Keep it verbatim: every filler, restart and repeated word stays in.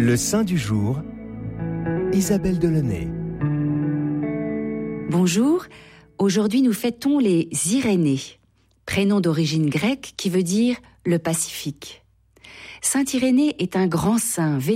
Le saint du jour, Isabelle Delaunay. Bonjour, aujourd'hui nous fêtons les Irénées, prénom d'origine grecque qui veut dire le Pacifique. Saint Irénée est un grand saint